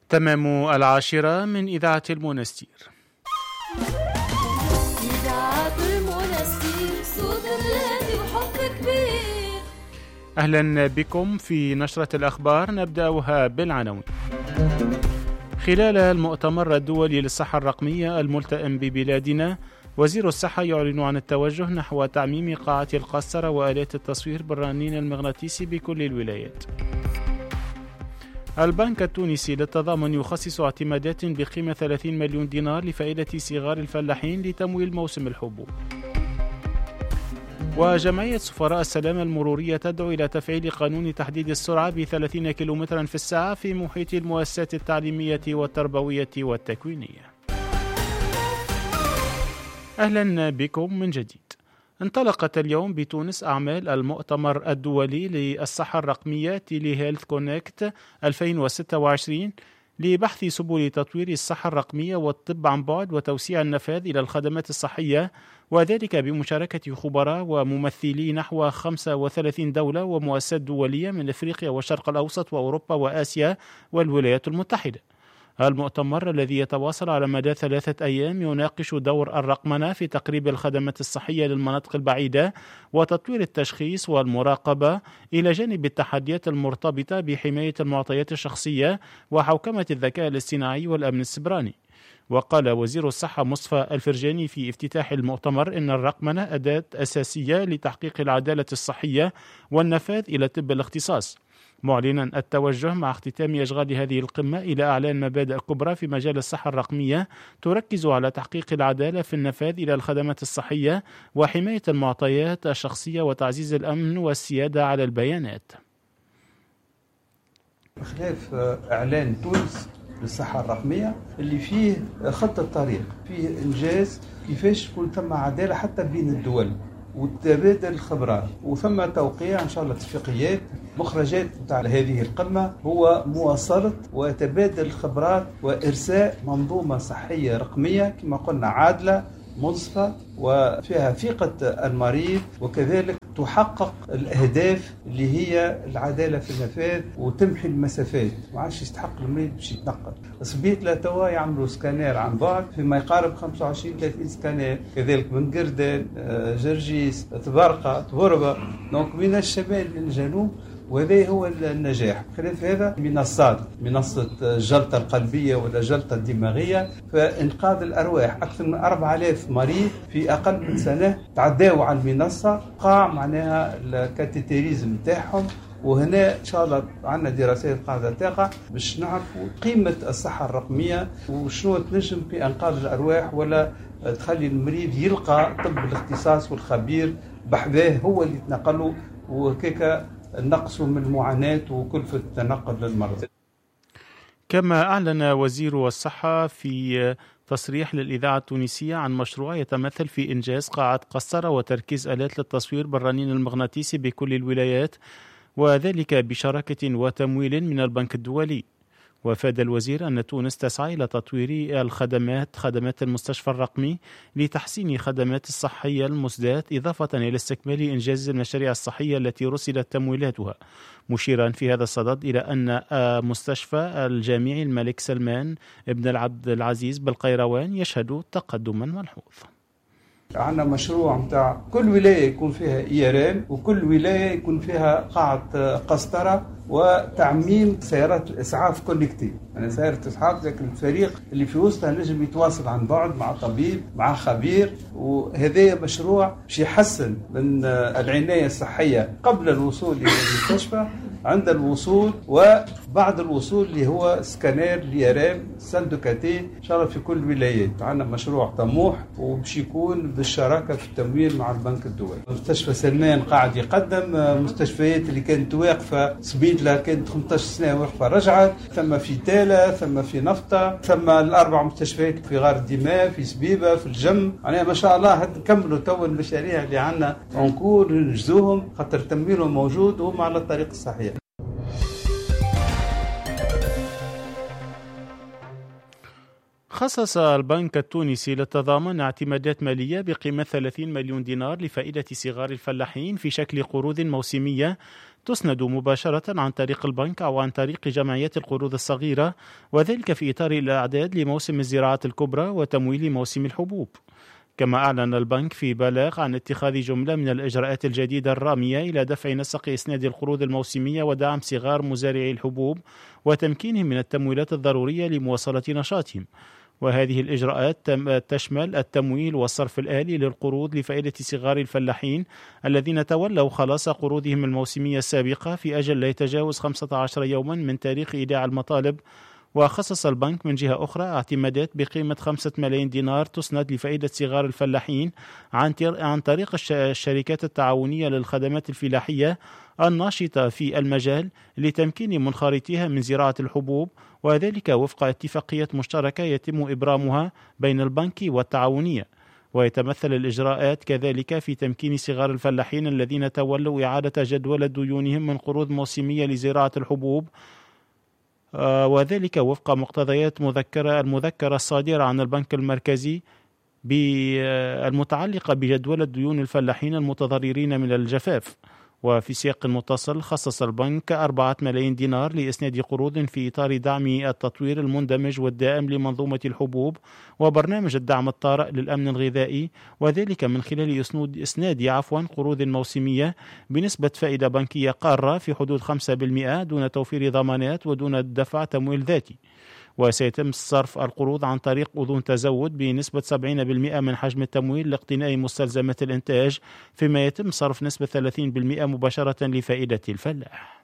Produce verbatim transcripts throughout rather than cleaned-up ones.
تمام العاشرة من إذاعة المنستير. إذاعة المنستير صوت الذي وحب كبير. أهلا بكم في نشرة الأخبار، نبدأها بالعناوين. خلال المؤتمر الدولي للصحة الرقمية الملتئم ببلادنا، وزير الصحة يعلن عن التوجه نحو تعميم قاعة القسطرة وآلات التصوير بالرنين المغناطيسي بكل الولايات. البنك التونسي للتضامن يخصص اعتمادات بقيمة ثلاثين مليون دينار لفائدة صغار الفلاحين لتمويل موسم الحبوب. وجمعية سفراء السلام المرورية تدعو إلى تفعيل قانون تحديد السرعة بثلاثين كيلومترا في الساعة في محيط المؤسسات التعليمية والتربوية والتكوينية. أهلا بكم من جديد. انطلقت اليوم بتونس أعمال المؤتمر الدولي للصحة الرقمية تيلي هيلث كونكت ألفين وستة وعشرين لبحث سبل تطوير الصحة الرقمية والطب عن بعد وتوسيع النفاذ إلى الخدمات الصحية، وذلك بمشاركة خبراء وممثلي نحو خمسة وثلاثين دولة ومؤسسات دولية من أفريقيا والشرق الأوسط وأوروبا وآسيا والولايات المتحدة. المؤتمر الذي يتواصل على مدى ثلاثة أيام يناقش دور الرقمنة في تقريب الخدمات الصحية للمناطق البعيدة وتطوير التشخيص والمراقبة، إلى جانب التحديات المرتبطة بحماية المعطيات الشخصية وحوكمة الذكاء الاصطناعي والأمن السيبراني. وقال وزير الصحة مصطفى الفرجاني في افتتاح المؤتمر إن الرقمنة أداة أساسية لتحقيق العدالة الصحية والنفاذ إلى طب الاختصاص، معلنا التوجه مع اختتام أشغال هذه القمة إلى إعلان مبادئ كبرى في مجال الصحة الرقمية تركز على تحقيق العدالة في النفاذ إلى الخدمات الصحية وحماية المعطيات الشخصية وتعزيز الأمن والسيادة على البيانات. بخلاف إعلان تونس للصحة الرقمية اللي فيه خطة طريق، فيه إنجاز كيفاش تكون ثم عدالة حتى بين الدول وتبادل الخبرات، وثم توقيع إن شاء الله اتفاقيات. مخرجات نتاع هذه القمة هو مواصلة وتبادل الخبرات وإرساء منظومة صحية رقمية كما قلنا عادلة منصفة وفيها ثقة المريض، وكذلك تحقق الأهداف اللي هي العدالة في النفاذ وتمحي المسافات. ما عادش يستحق المريض باش يتنقل. صبيت لا توا يعملوا سكانير عن بعد فيما يقارب خمسة وعشرين ثلاثين سكانير، كذلك من قردان، جرجيس، تبارقة، تبربة، دونك من الشمال للجنوب، وهذا هو النجاح. خلاف هذا منصات، منصة الجلطة القلبية ولا الجلطة الدماغية، فإنقاذ الأرواح أكثر من أربعة آلاف مريض في أقل من سنة تعداوا على المنصة، قاع معناها الكاتيتيريزم تاعهم. وهنا إن شاء الله عندنا دراسات قاعدة تقع باش نعرفوا قيمة الصحة الرقمية وشنو تنجم في إنقاذ الأرواح، ولا تخلي المريض يلقى طب الاختصاص والخبير بحذاه هو اللي يتنقله، وكيكا نقصوا من المعاناة وكلفة التنقل للمرضى. كما أعلن وزير الصحة في تصريح للإذاعة التونسية عن مشروع يتمثل في إنجاز قاعة قسطرة وتركيز آلات للتصوير بالرنين المغناطيسي بكل الولايات، وذلك بشراكة وتمويل من البنك الدولي. وافاد الوزير أن تونس تسعى إلى تطوير الخدمات خدمات المستشفى الرقمي لتحسين خدمات الصحية المسداة، إضافة إلى استكمال إنجاز المشاريع الصحية التي رسلت تمويلاتها، مشيرا في هذا الصدد إلى أن مستشفى الجامعي الملك سلمان ابن العبد العزيز بالقيروان يشهد تقدما ملحوظ. عندنا مشروع متاع كل ولاية يكون فيها إيران، وكل ولاية يكون فيها قاعة قسطرة، وتعميم سيارات الإسعاف كونكتي. يعني سيارة الإسعاف ذاك الفريق اللي في وسطها نجم يتواصل عن بعد مع طبيب مع خبير، وهذا مشروع باش يحسن من العناية الصحية قبل الوصول إلى المستشفى، عند الوصول وبعد الوصول اللي هو سكانير ليرام سندوكاتي إن شاء الله في كل الولايات. عندنا مشروع طموح وباش يكون بالشراكة في التمويل مع البنك الدولي. مستشفى سلمان قاعد يقدم مستشفيات اللي كانت واقفة، سبيدلا كانت خمسة عشر سنة واقفة رجعت، ثم في تالا، ثم في نفطة، ثم الأربع مستشفيات في غار الدماء، في سبيبة، في الجم. يعني ما شاء الله هاد نكملوا تو المشاريع اللي عندنا ونكون ننجزوهم خاطر تمويلهم موجود وهم على الطريق الصحيح. خصص البنك التونسي للتضامن اعتمادات مالية بقيمة ثلاثين مليون دينار لفائدة صغار الفلاحين في شكل قروض موسمية تسند مباشرة عن طريق البنك أو عن طريق جمعيات القروض الصغيرة، وذلك في إطار الإعداد لموسم الزراعة الكبرى وتمويل موسم الحبوب. كما أعلن البنك في بلاغ عن اتخاذ جملة من الإجراءات الجديدة الرامية إلى دفع نسق إسناد القروض الموسمية ودعم صغار مزارعي الحبوب وتمكينهم من التمويلات الضرورية لمواصلة نشاطهم. وهذه الإجراءات تشمل التمويل والصرف الآلي للقروض لفائدة صغار الفلاحين الذين تولوا خلاص قروضهم الموسمية السابقة في أجل لا يتجاوز خمسة عشر يوما من تاريخ إيداع المطالب. وخصص البنك من جهة أخرى اعتمادات بقيمة خمسة ملايين دينار تسند لفائدة صغار الفلاحين عن طريق الشركات التعاونية للخدمات الفلاحية الناشطة في المجال لتمكين منخرطيها من زراعة الحبوب، وذلك وفق اتفاقية مشتركة يتم إبرامها بين البنك والتعاونية. ويتمثل الإجراءات كذلك في تمكين صغار الفلاحين الذين تولوا إعادة جدول ديونهم من قروض موسمية لزراعة الحبوب، وذلك وفق مقتضيات مذكرة المذكرة الصادرة عن البنك المركزي المتعلقة بجدول ديون الفلاحين المتضررين من الجفاف. وفي سياق متصل خصص البنك أربعة ملايين دينار لإسناد قروض في إطار دعم التطوير المندمج والدائم لمنظومة الحبوب وبرنامج الدعم الطارئ للأمن الغذائي، وذلك من خلال إسناد عفوا قروض موسمية بنسبة فائدة بنكية قارة في حدود خمسة بالمئة دون توفير ضمانات ودون دفع تمويل ذاتي. وسيتم صرف القروض عن طريق أذون تزود بنسبة سبعين بالمئة من حجم التمويل لاقتناء مستلزمات الإنتاج، فيما يتم صرف نسبة ثلاثين بالمئة مباشرة لفائدة الفلاح.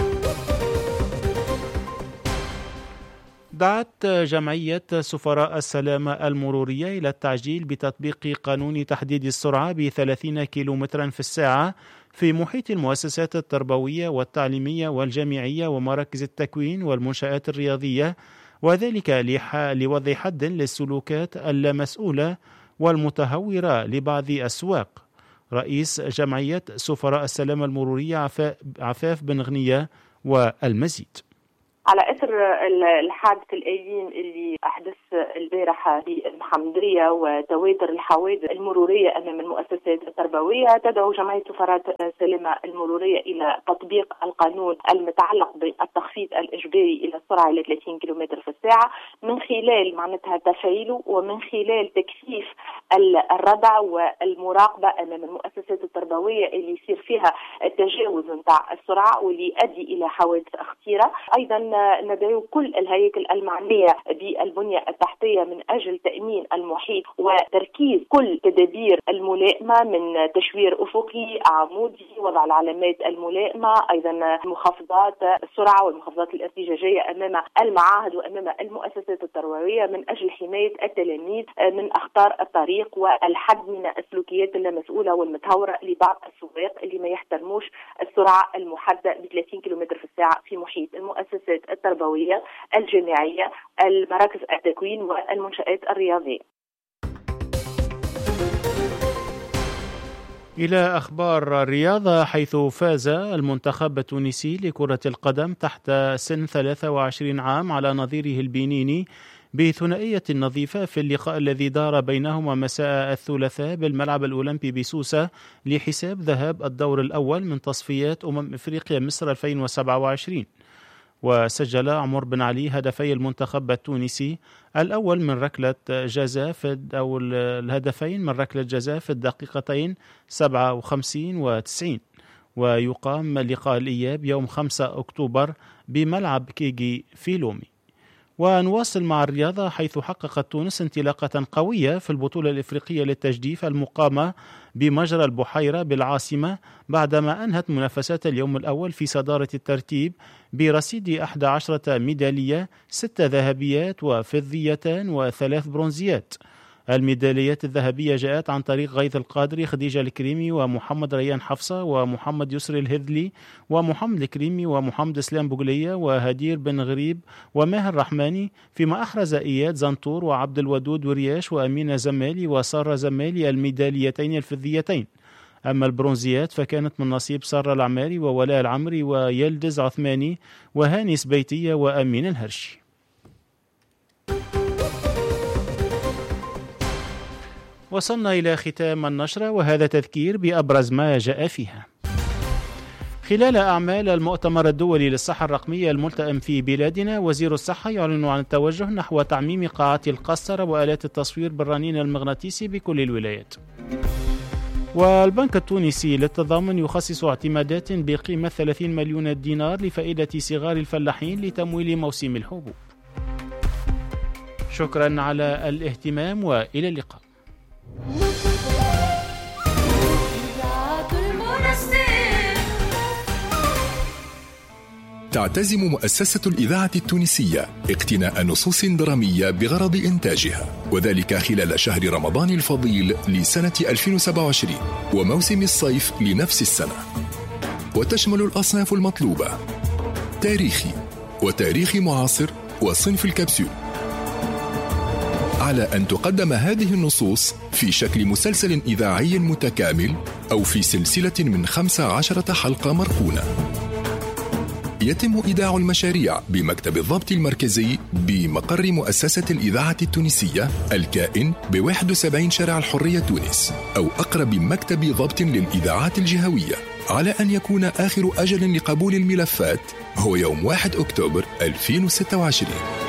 دعت جمعية سفراء السلامة المرورية إلى التعجيل بتطبيق قانون تحديد السرعة بثلاثين كيلومترا في الساعة في محيط المؤسسات التربوية والتعليمية والجامعية ومراكز التكوين والمنشآت الرياضية، وذلك لوضع حد للسلوكات اللامسؤولة والمتهورة لبعض السواق. رئيس جمعية سفراء السلامة المرورية عفاف بن غنية والمزيد. على اثر الحادث الاليم اللي احدث البارحه بالمحمديه وتواتر الحوادث المروريه امام المؤسسات التربويه، تدعو جمعيه سفراء السلامه المروريه الى تطبيق القانون المتعلق بالتخفيض الاجباري الى السرعه الى ثلاثين كيلومتر في الساعه من خلال معناتها تفعيله ومن خلال تكثيف الردع والمراقبه امام المؤسسات التربويه اللي يصير فيها التجاوز نتاع السرعه واللي يؤدي الى حوادث خطيره. ايضا ندعو كل الهياكل المعنية بالبنية التحتية من أجل تأمين المحيط وتركيز كل تدابير الملائمة من تشوير أفقي عمودي، وضع العلامات الملائمة، أيضا مخفضات السرعة والمخفضات الارتجاجية أمام المعاهد وأمام المؤسسات التربوية من أجل حماية التلاميذ من أخطار الطريق والحد من السلوكيات اللامسؤولة والمتهورة لبعض السواق اللي ما يحترموش السرعة المحددة ب ثلاثين كيلومتر في الساعة في محيط المؤسسات التربوية الجامعية المراكز التكوين والمنشآت الرياضية. إلى أخبار الرياضة، حيث فاز المنتخب التونسي لكرة القدم تحت سن ثلاثة وعشرين عام على نظيره البنيني بثنائية نظيفة في اللقاء الذي دار بينهما مساء الثلاثاء بالملعب الأولمبي بسوسة لحساب ذهاب الدور الأول من تصفيات أمم إفريقيا مصر ألفين وسبعة وعشرين. وسجل عمر بن علي هدفي المنتخب التونسي، الأول من ركلة جزاء أو الهدفين من ركلة جزاء في الدقيقتين سبعة وخمسين وتسعين. ويقام لقاء الإياب يوم خمسة أكتوبر بملعب كيجي في لومي. ونواصل مع الرياضة، حيث حققت تونس انطلاقة قوية في البطولة الإفريقية للتجديف المقامة بمجرى البحيرة بالعاصمة بعدما أنهت منافسات اليوم الأول في صدارة الترتيب برصيد أحد عشرة ميدالية، ست ذهبيات وفضيتان وثلاث برونزيات. الميداليات الذهبية جاءت عن طريق غيث القادري، خديجة الكريمي، ومحمد ريان حفصة، ومحمد يسري الهذلي، ومحمد الكريمي، ومحمد اسلام بوغلية، وهدير بن غريب، وماهر رحماني، فيما أحرز إياد زنطور وعبد الودود ورياش وأمينة زمالي وسارة زمالي الميداليتين الفضيتين. أما البرونزيات فكانت من نصيب سارة العماري وولاء العمري ويلدز عثماني وهاني سبيتية وأمين الهرشي. وصلنا إلى ختام النشرة، وهذا تذكير بأبرز ما جاء فيها. خلال أعمال المؤتمر الدولي للصحة الرقمية الملتئم في بلادنا، وزير الصحة يعلن عن التوجه نحو تعميم قاعات القسطرة وآلات التصوير بالرنين المغناطيسي بكل الولايات. والبنك التونسي للتضامن يخصص اعتمادات بقيمة ثلاثين مليون دينار لفائدة صغار الفلاحين لتمويل موسم الحبوب. شكرا على الاهتمام وإلى اللقاء. تعتزم مؤسسة الإذاعة التونسية اقتناء نصوص درامية بغرض إنتاجها، وذلك خلال شهر رمضان الفضيل لسنة ألفين وسبعة وعشرين وموسم الصيف لنفس السنة، وتشمل الأصناف المطلوبة: تاريخي وتاريخ معاصر وصنف الكبسول. على أن تقدم هذه النصوص في شكل مسلسل إذاعي متكامل أو في سلسلة من خمس عشرة حلقة مركونة. يتم إيداع المشاريع بمكتب الضبط المركزي بمقر مؤسسة الإذاعة التونسية الكائن بواحد وسبعين شارع الحرية تونس، أو أقرب مكتب ضبط للإذاعات الجهوية، على أن يكون آخر أجل لقبول الملفات هو يوم واحد أكتوبر ألفين وستة وعشرين.